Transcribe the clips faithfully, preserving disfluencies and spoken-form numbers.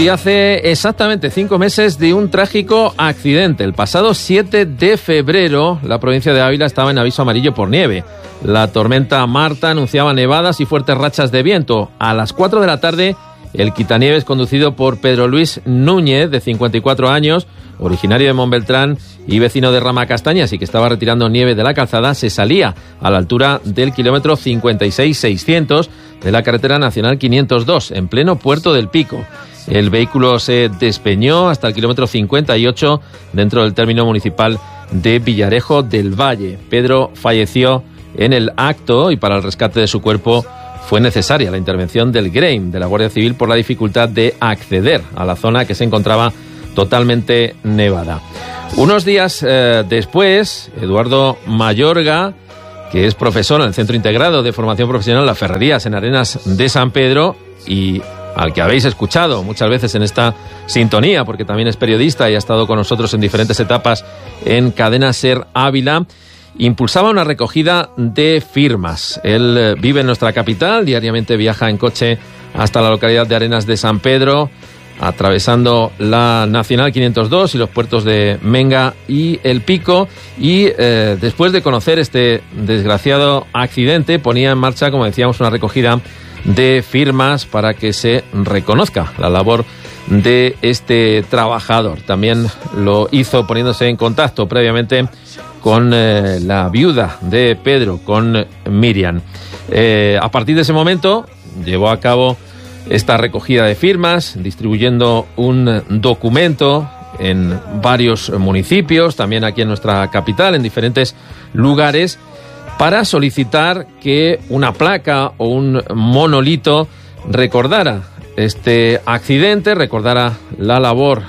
Hoy hace exactamente cinco meses de un trágico accidente. El pasado siete de febrero, la provincia de Ávila estaba en aviso amarillo por nieve. La tormenta Marta anunciaba nevadas y fuertes rachas de viento. A las cuatro de la tarde, el quitanieves, conducido por Pedro Luis Núñez, de cincuenta y cuatro años, originario de Montbeltrán y vecino de Ramacastañas, y que estaba retirando nieve de la calzada, se salía a la altura del kilómetro cincuenta y seis seiscientos de la carretera nacional quinientos dos, en pleno Puerto del Pico. El vehículo se despeñó hasta el kilómetro cincuenta y ocho dentro del término municipal de Villarejo del Valle. Pedro falleció en el acto y para el rescate de su cuerpo fue necesaria la intervención del Grem, de la Guardia Civil, por la dificultad de acceder a la zona que se encontraba totalmente nevada. Unos días eh, después, Eduardo Mayorga, que es profesor en el Centro Integrado de Formación Profesional Las Ferrerías en Arenas de San Pedro, y al que habéis escuchado muchas veces en esta sintonía, porque también es periodista y ha estado con nosotros en diferentes etapas en Cadena SER Ávila, impulsaba una recogida de firmas. Él eh, vive en nuestra capital, diariamente viaja en coche hasta la localidad de Arenas de San Pedro, atravesando la Nacional quinientos dos y los puertos de Menga y El Pico, y eh, después de conocer este desgraciado accidente, ponía en marcha, como decíamos, una recogida de firmas para que se reconozca la labor de este trabajador. También lo hizo poniéndose en contacto previamente con eh, la viuda de Pedro, con Miriam. Eh, a partir de ese momento llevó a cabo esta recogida de firmas, distribuyendo un documento en varios municipios, también aquí en nuestra capital, en diferentes lugares, para solicitar que una placa o un monolito recordara este accidente, recordara la labor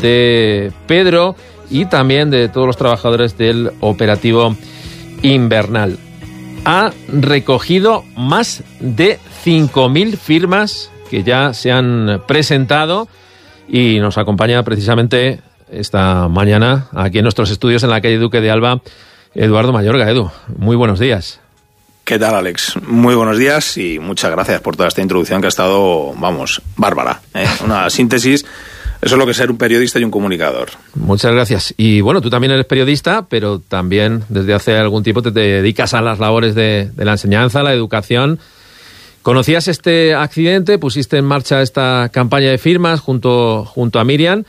de Pedro y también de todos los trabajadores del operativo invernal. Ha recogido más de cinco mil firmas que ya se han presentado, y nos acompaña precisamente esta mañana aquí en nuestros estudios en la calle Duque de Alba Eduardo Mayorga. Edu, muy buenos días. ¿Qué tal, Alex? Muy buenos días y muchas gracias por toda esta introducción que ha estado, vamos, bárbara, ¿eh? Una síntesis. Eso es lo que es ser un periodista y un comunicador. Muchas gracias. Y bueno, tú también eres periodista, pero también desde hace algún tiempo te dedicas a las labores de, de la enseñanza, la educación. Conocías este accidente, pusiste en marcha esta campaña de firmas junto, junto a Miriam.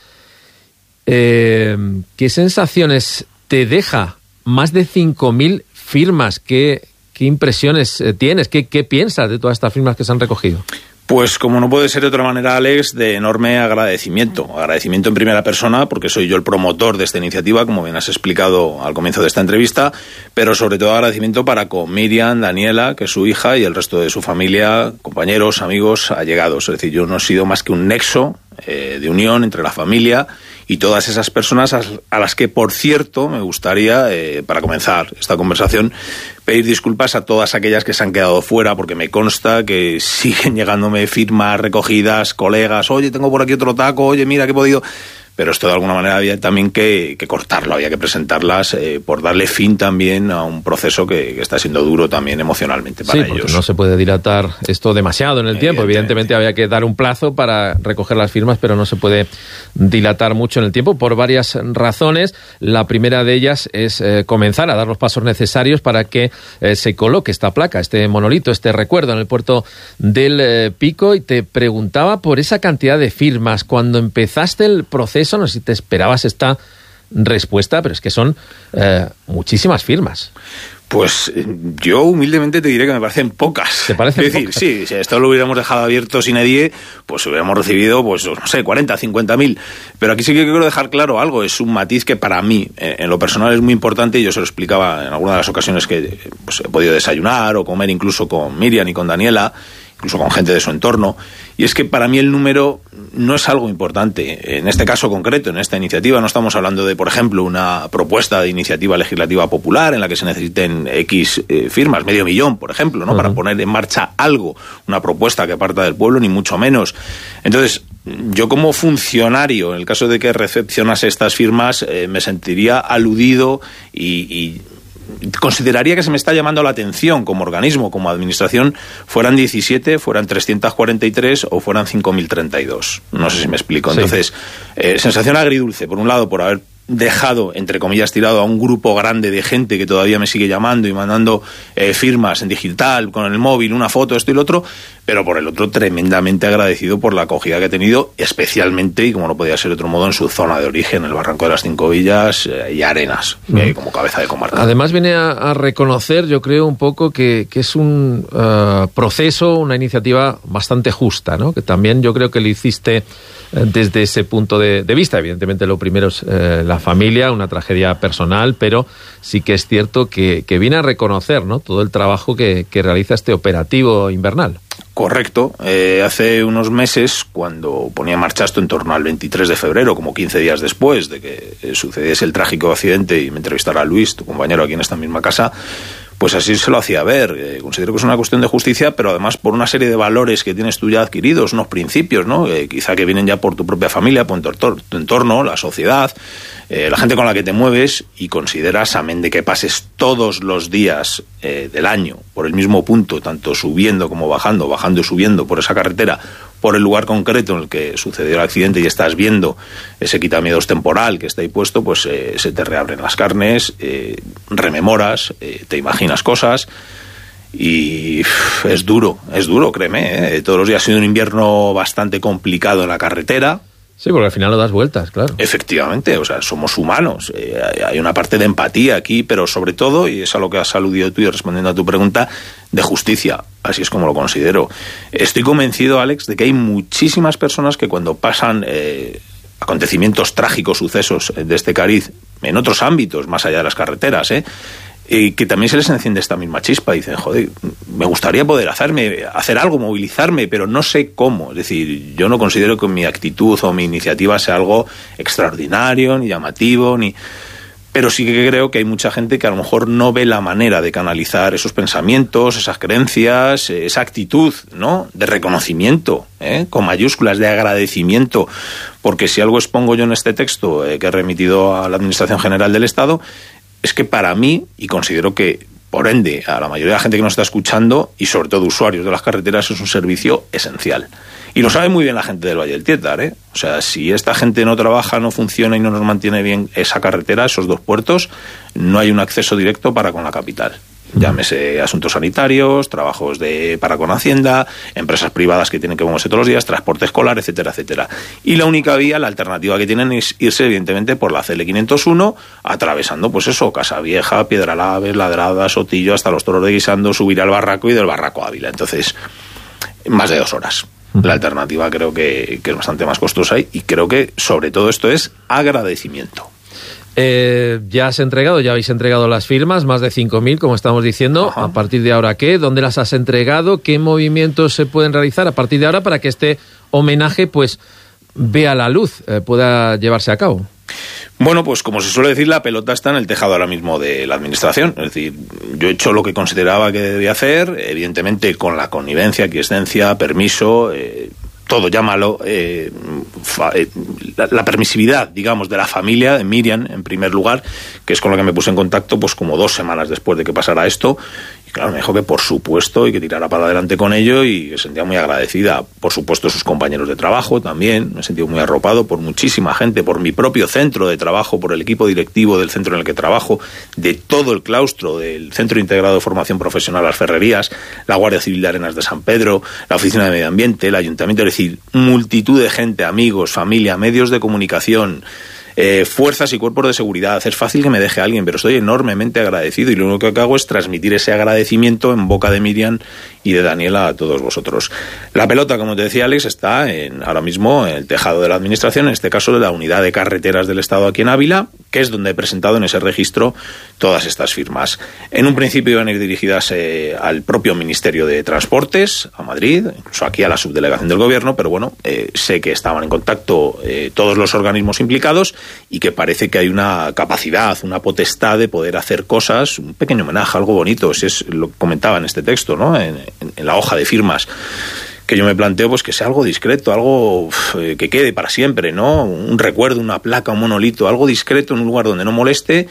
Eh, ¿Qué sensaciones te deja más de cinco mil firmas? ¿Qué, qué impresiones tienes? ¿Qué, ¿Qué piensas de todas estas firmas que se han recogido? Pues como no puede ser de otra manera, Alex, de enorme agradecimiento. Agradecimiento en primera persona, porque soy yo el promotor de esta iniciativa, como bien has explicado al comienzo de esta entrevista, pero sobre todo agradecimiento para con Miriam, Daniela, que es su hija, y el resto de su familia, compañeros, amigos, allegados. Es decir, yo no he sido más que un nexo eh, de unión entre la familia y todas esas personas a las que, por cierto, me gustaría, eh, para comenzar esta conversación, pedir disculpas a todas aquellas que se han quedado fuera, porque me consta que siguen llegándome firmas recogidas, colegas, oye, tengo por aquí otro taco, oye, mira que he podido... Pero esto de alguna manera había también que, que cortarlo, había que presentarlas eh, por darle fin también a un proceso que, que está siendo duro también emocionalmente para ellos. Sí, porque no se puede dilatar esto demasiado en el tiempo. Evidentemente había que dar un plazo para recoger las firmas, pero no se puede dilatar mucho en el tiempo por varias razones. La primera de ellas es eh, comenzar a dar los pasos necesarios para que eh, se coloque esta placa, este monolito, este recuerdo en el puerto del eh, Pico. Y te preguntaba por esa cantidad de firmas. Cuando empezaste el proceso, no sé si te esperabas esta respuesta, pero es que son eh, muchísimas firmas. Pues yo humildemente te diré que me parecen pocas. ¿Te parecen pocas? Es decir, sí, si esto lo hubiéramos dejado abierto sin edie, pues hubiéramos recibido, pues no sé, cuarenta, cincuenta mil. Pero aquí sí que quiero dejar claro algo, es un matiz que para mí, eh, en lo personal, es muy importante, y yo se lo explicaba en alguna de las ocasiones que pues, he podido desayunar o comer incluso con Miriam y con Daniela, incluso con gente de su entorno, y es que para mí el número no es algo importante. En este caso concreto, en esta iniciativa, no estamos hablando de, por ejemplo, una propuesta de iniciativa legislativa popular en la que se necesiten X eh, firmas, medio millón, por ejemplo, ¿no? Uh-huh. Para poner en marcha algo, una propuesta que parta del pueblo, ni mucho menos. Entonces, yo como funcionario, en el caso de que recepcionase estas firmas, eh, me sentiría aludido y... y consideraría que se me está llamando la atención como organismo, como administración, fueran diecisiete, fueran trescientos cuarenta y tres o fueran cinco mil treinta y dos. No sé si me explico. Entonces, sí. eh, sensación agridulce, por un lado, por haber dejado, entre comillas, tirado a un grupo grande de gente que todavía me sigue llamando y mandando eh, firmas en digital, con el móvil, una foto, esto y lo otro, pero por el otro tremendamente agradecido por la acogida que he tenido, especialmente, y como no podía ser de otro modo, en su zona de origen, el Barranco de las Cinco Villas eh, y Arenas, mm. eh, como cabeza de comarca. Además viene a, a reconocer, yo creo, un poco que, que es un uh, proceso, una iniciativa bastante justa, ¿no? Que también yo creo que lo hiciste desde ese punto de, de vista. Evidentemente lo primero es eh, la familia, una tragedia personal, pero sí que es cierto que, que viene a reconocer, ¿no?, todo el trabajo que, que realiza este operativo invernal. Correcto. Eh, hace unos meses, cuando ponía en marcha esto en torno al veintitrés de febrero, como quince días después de que eh, sucediese el trágico accidente y me entrevistara Luis, tu compañero aquí en esta misma casa, pues así se lo hacía ver. Eh, considero que es una cuestión de justicia, pero además por una serie de valores que tienes tú ya adquiridos, unos principios, ¿no? Eh, quizá que vienen ya por tu propia familia, por tu entorno, tu entorno la sociedad, eh, la gente con la que te mueves, y consideras, amén de que pases todos los días eh, del año por el mismo punto, tanto subiendo como bajando, bajando y subiendo por esa carretera, por el lugar concreto en el que sucedió el accidente, y estás viendo ese quitamiedos temporal que está ahí puesto, pues eh, se te reabren las carnes, eh, rememoras, eh, te imaginas cosas, y uff, es duro, es duro, créeme, ¿eh? Todos los días ha sido un invierno bastante complicado en la carretera. Sí, porque al final lo das vueltas, claro. Efectivamente, o sea, somos humanos, eh, hay una parte de empatía aquí, pero sobre todo, y es a lo que has aludido tú y respondiendo a tu pregunta, de justicia, así es como lo considero. Estoy convencido, Alex, de que hay muchísimas personas que cuando pasan eh, acontecimientos trágicos, sucesos de este cariz, en otros ámbitos, más allá de las carreteras, eh, y que también se les enciende esta misma chispa y dicen, joder, me gustaría poder hacerme, hacer algo, movilizarme, pero no sé cómo. Es decir, yo no considero que mi actitud o mi iniciativa sea algo extraordinario, ni llamativo, ni... pero sí que creo que hay mucha gente que a lo mejor no ve la manera de canalizar esos pensamientos, esas creencias, esa actitud, ¿no?, de reconocimiento, ¿eh?, con mayúsculas, de agradecimiento, porque si algo expongo yo en este texto eh, que he remitido a la Administración General del Estado, es que para mí, y considero que por ende a la mayoría de la gente que nos está escuchando, y sobre todo usuarios de las carreteras, es un servicio esencial. Y lo sabe muy bien la gente del Valle del Tietar, ¿eh? O sea, si esta gente no trabaja, no funciona y no nos mantiene bien esa carretera, esos dos puertos, no hay un acceso directo para con la capital. Llámese asuntos sanitarios, trabajos de para con Hacienda, empresas privadas que tienen que moverse todos los días, transporte escolar, etcétera, etcétera. Y la única vía, la alternativa que tienen es irse, evidentemente, por la C L quinientos uno, atravesando, pues eso, Casavieja, Piedralaves, Ladrada, Sotillo, hasta los Toros de Guisando, subir al Barraco y del Barraco a Ávila. Entonces, más de dos horas. La alternativa creo que, que es bastante más costosa, y creo que, sobre todo, esto es agradecimiento. Eh, ya has entregado, ya habéis entregado las firmas, más de cinco mil, como estamos diciendo. Ajá. ¿A partir de ahora qué? ¿Dónde las has entregado? ¿Qué movimientos se pueden realizar a partir de ahora para que este homenaje pues vea la luz, eh, pueda llevarse a cabo? Bueno, pues como se suele decir, la pelota está en el tejado ahora mismo de la Administración. Es decir, yo he hecho lo que consideraba que debía hacer, evidentemente con la connivencia, aquiescencia, permiso... Eh, todo, llámalo, eh, fa, eh, la, la permisividad, digamos, de la familia, de Miriam, en primer lugar, que es con la que me puse en contacto pues como dos semanas después de que pasara esto. Y claro, me dijo que por supuesto y que tirara para adelante con ello, y me sentía muy agradecida. Por supuesto, sus compañeros de trabajo también, me he sentido muy arropado por muchísima gente, por mi propio centro de trabajo, por el equipo directivo del centro en el que trabajo, de todo el claustro del Centro Integrado de Formación Profesional Las Ferrerías, la Guardia Civil de Arenas de San Pedro, la Oficina de Medio Ambiente, el Ayuntamiento. Es decir, multitud de gente, amigos, familia, medios de comunicación, eh, fuerzas y cuerpos de seguridad. Es fácil que me deje alguien, pero estoy enormemente agradecido, y lo único que hago es transmitir ese agradecimiento en boca de Miriam y de Daniela a todos vosotros. La pelota, como te decía Alex, está en, ahora mismo en el tejado de la Administración, en este caso de la Unidad de Carreteras del Estado aquí en Ávila, que es donde he presentado en ese registro todas estas firmas. En un principio iban a ir dirigidas eh, al propio Ministerio de Transportes, a Madrid, incluso aquí a la subdelegación del Gobierno, pero bueno, eh, sé que estaban en contacto eh, todos los organismos implicados, y que parece que hay una capacidad, una potestad de poder hacer cosas, un pequeño homenaje, algo bonito, si es lo que comentaba en este texto, ¿no?, en, en, en la hoja de firmas, que yo me planteo pues que sea algo discreto, algo uf, que quede para siempre, ¿no?, un recuerdo, una placa, un monolito, algo discreto en un lugar donde no moleste,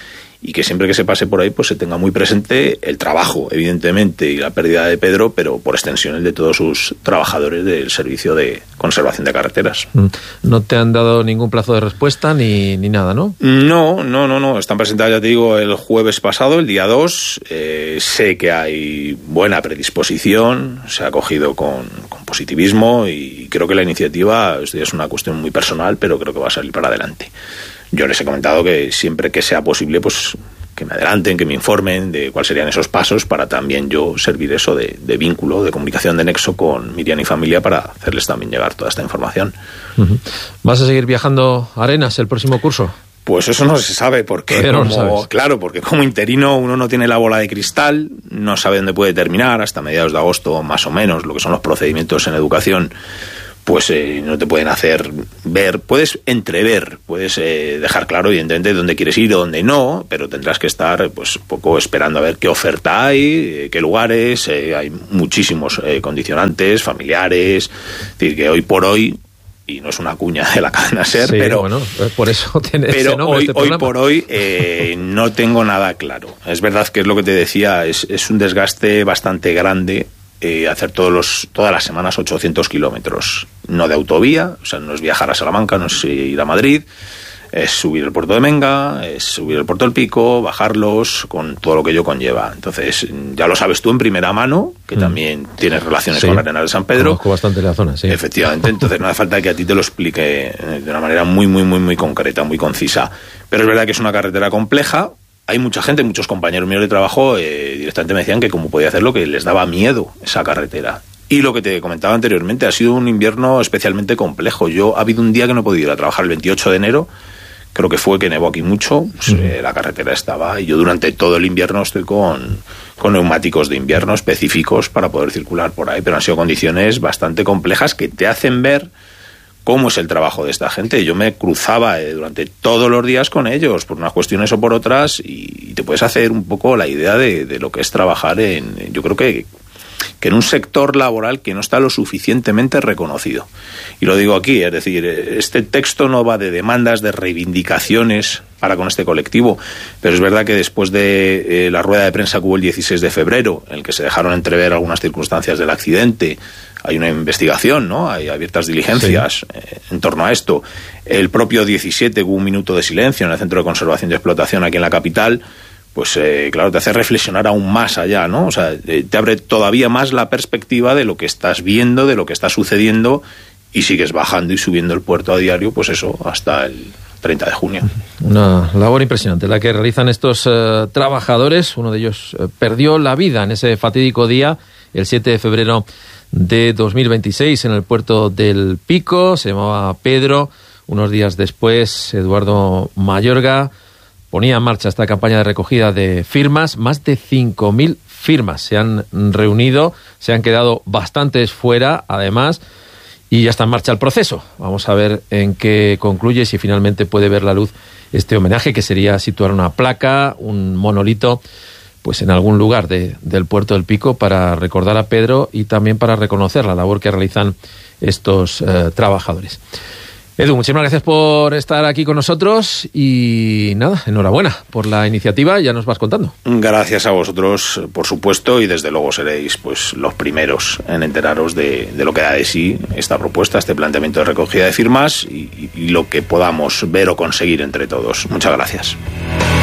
y que siempre que se pase por ahí pues se tenga muy presente el trabajo, evidentemente, y la pérdida de Pedro, pero por extensión el de todos sus trabajadores del servicio de conservación de carreteras. No te han dado ningún plazo de respuesta ni, ni nada, ¿no? No, no, no, no. Están presentadas, ya te digo, el jueves pasado, el día dos. Eh, sé que hay buena predisposición, se ha acogido con, con positivismo y creo que la iniciativa, esto ya es una cuestión muy personal, pero creo que va a salir para adelante. Yo les he comentado que siempre que sea posible, pues que me adelanten, que me informen de cuáles serían esos pasos para también yo servir eso de, de vínculo, de comunicación, de nexo con Miriam y familia para hacerles también llegar toda esta información. Uh-huh. ¿Vas a seguir viajando a Arenas el próximo curso? Pues eso no se sabe, porque Pero como, no claro, porque como interino uno no tiene la bola de cristal, no sabe dónde puede terminar, hasta mediados de agosto más o menos, lo que son los procedimientos en educación, pues eh, no te pueden hacer ver, puedes entrever, puedes eh, dejar claro evidentemente dónde quieres ir o dónde no, pero tendrás que estar pues un poco esperando a ver qué oferta hay, eh, qué lugares, eh, hay muchísimos eh, condicionantes, familiares, es decir, que hoy por hoy, y no es una cuña de la cadena SER, sí, pero bueno, por eso tiene pero ese nombre hoy, este hoy por hoy eh, no tengo nada claro. Es verdad que es lo que te decía, es, es un desgaste bastante grande eh, hacer todos los, todas las semanas ochocientos kilómetros, no de autovía, o sea, no es viajar a Salamanca, no es ir a Madrid, es subir el puerto de Menga, es subir el puerto del Pico, bajarlos, con todo lo que ello conlleva. Entonces, ya lo sabes tú en primera mano, que mm. también tienes relaciones sí. con la Arenal de San Pedro. Conozco bastante la zona, sí. Efectivamente, entonces no hace falta que a ti te lo explique de una manera muy, muy, muy, muy concreta, muy concisa. Pero es verdad que es una carretera compleja. Hay mucha gente, muchos compañeros míos de trabajo eh, directamente me decían que cómo podía hacerlo, que les daba miedo esa carretera. Y lo que te comentaba anteriormente, ha sido un invierno especialmente complejo. Yo, ha habido un día que no he podido ir a trabajar el veintiocho de enero, creo que fue que nevó aquí mucho, pues, uh-huh. eh, la carretera estaba, y yo durante todo el invierno estoy con, con neumáticos de invierno específicos para poder circular por ahí, pero han sido condiciones bastante complejas que te hacen ver cómo es el trabajo de esta gente. Yo me cruzaba eh, durante todos los días con ellos, por unas cuestiones o por otras, y, y te puedes hacer un poco la idea de, de lo que es trabajar en, yo creo que que en un sector laboral que no está lo suficientemente reconocido. Y lo digo aquí, es decir, este texto no va de demandas, de reivindicaciones para con este colectivo, pero es verdad que después de eh, la rueda de prensa que hubo el dieciséis de febrero, en el que se dejaron entrever algunas circunstancias del accidente, hay una investigación, ¿no? Hay abiertas diligencias sí. eh, en torno a esto. El propio diecisiete hubo un minuto de silencio en el Centro de Conservación y Explotación aquí en la capital. Pues eh, claro, te hace reflexionar aún más allá, ¿no? O sea, eh, te abre todavía más la perspectiva de lo que estás viendo, de lo que está sucediendo, y sigues bajando y subiendo el puerto a diario, pues eso, hasta el treinta de junio. Una labor impresionante la que realizan estos eh, trabajadores. Uno de ellos eh, perdió la vida en ese fatídico día, el siete de febrero de dos mil veintiséis, en el puerto del Pico. Se llamaba Pedro. Unos días después, Eduardo Mayorga ponía en marcha esta campaña de recogida de firmas. Más de cinco mil firmas se han reunido, se han quedado bastantes fuera, además, y ya está en marcha el proceso. Vamos a ver en qué concluye, si finalmente puede ver la luz este homenaje, que sería situar una placa, un monolito, pues en algún lugar de, del puerto del Pico, para recordar a Pedro y también para reconocer la labor que realizan estos eh, trabajadores. Edu, muchísimas gracias por estar aquí con nosotros y nada, enhorabuena por la iniciativa, ya nos vas contando. Gracias a vosotros, por supuesto, y desde luego seréis pues los primeros en enteraros de, de lo que da de sí esta propuesta, este planteamiento de recogida de firmas y, y lo que podamos ver o conseguir entre todos. Muchas gracias.